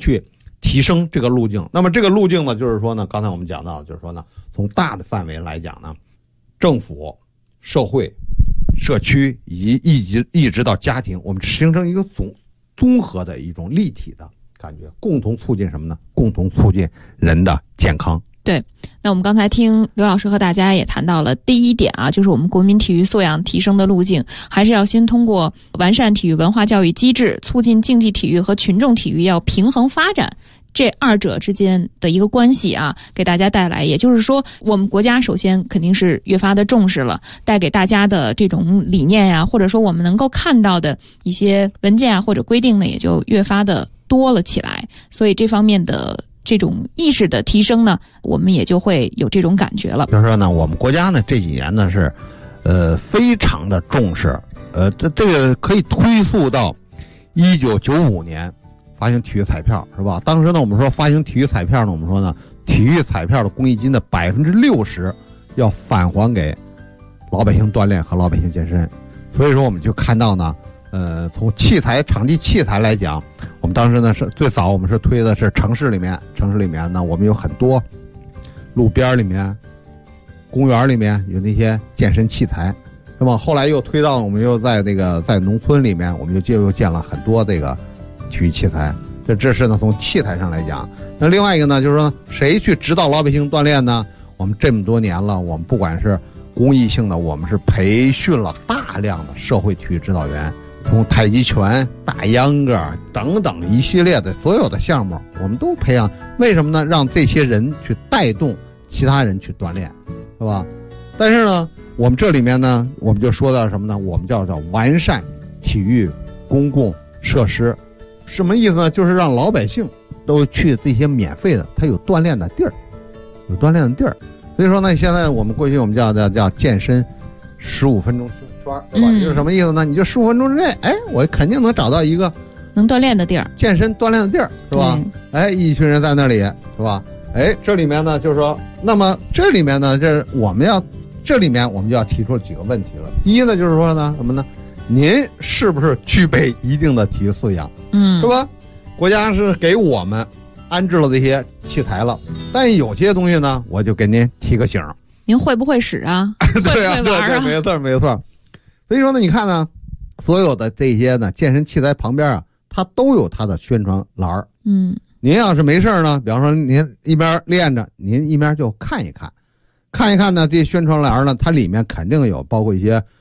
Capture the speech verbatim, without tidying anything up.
去提升这个路径。那么这个路径呢，就是说呢，刚才我们讲到，就是说呢，从大的范围来讲呢，政府、社会、社区以及一直一直到家庭，我们形成一个总综合的一种立体的感觉，共同促进什么呢？共同促进人的健康。 对，那我们刚才听刘老师和大家也谈到了第一点啊，就是我们国民体育素养提升的路径，还是要先通过完善体育文化教育机制，促进竞技体育和群众体育要平衡发展。这二者之间的一个关系啊，给大家带来，也就是说，我们国家首先肯定是越发的重视了，带给大家的这种理念呀、啊，或者说我们能够看到的一些文件啊或者规定呢，也就越发的多了起来。所以这方面的这种意识的提升呢，我们也就会有这种感觉了。 就是说呢，我们国家呢这几年呢是，呃，非常的重视，呃，这这个可以推溯到一九九五年。发行体育彩票是吧？当时呢，我们说发行体育彩票呢，我们说呢，体育彩票的公益金的百分之六十要返还给老百姓锻炼和老百姓健身。所以说，我们就看到呢，呃，从器材场地器材来讲，我们当时呢是最早我们是推的是城市里面，城市里面呢我们有很多路边里面、公园里面有那些健身器材，是吧？后来又推到我们又在那个在农村里面，我们就又建了很多这个。体育器材，这这是呢从器材上来讲。那另外一个呢，就是说谁去指导老百姓锻炼呢？我们这么多年了，我们不管是公益性的，我们是培训了大量的社会体育指导员，从太极拳、大秧歌等等一系列的所有的项目，我们都培养。为什么呢？让这些人去带动其他人去锻炼，是吧？但是呢，我们这里面呢，我们就说到什么呢？我们叫叫完善体育公共设施。什么意思呢？就是让老百姓都去这些免费的，他有锻炼的地儿，有锻炼的地儿。所以说呢，现在我们过去我们叫叫叫健身十五分钟圈，对吧？嗯、就是什么意思呢？你就十五分钟之内，哎，我肯定能找到一个能锻炼的地儿， 健身锻炼的地儿，是吧？嗯、哎，一群人在那里，是吧？哎，这里面呢，就是说，那么这里面呢，这我们要，这里面我们就要提出几个问题了。第一呢，就是说呢，什么呢？您是不是具备一定的体育素养？嗯，是吧？国家是给我们安置了这些器材了，但有些东西呢，我就给您提个醒。 您会不会使啊？ 对啊， 会不会玩啊？ 对对，没错没错。所以说呢，你看呢，所有的这些呢健身器材旁边啊，它都有它的宣传栏儿。嗯，您要是没事呢，比方说您一边练着，您一边就看一看。看一看呢，这宣传栏呢，它里面肯定有包括一些